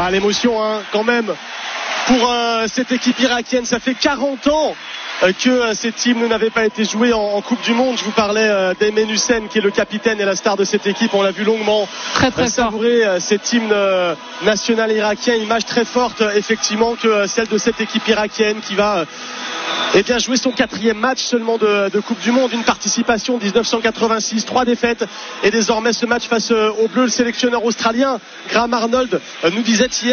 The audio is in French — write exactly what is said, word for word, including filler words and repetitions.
Ah, l'émotion, hein, quand même, pour euh, cette équipe irakienne. Ça fait quarante ans euh, que euh, cette hymne n'avait pas été jouée en, en Coupe du Monde. Je vous parlais euh, d'Aymen Hussein, qui est le capitaine et la star de cette équipe. On l'a vu longuement très très euh, savourer euh, cet hymne euh, national irakien. Image très forte, euh, effectivement, que euh, celle de cette équipe irakienne qui va... Euh, Eh bien, jouer son quatrième match seulement de, de Coupe du Monde, une participation dix-neuf cent quatre-vingt-six, trois défaites, et désormais ce match face aux Bleus. Le sélectionneur australien Graham Arnold nous disait hier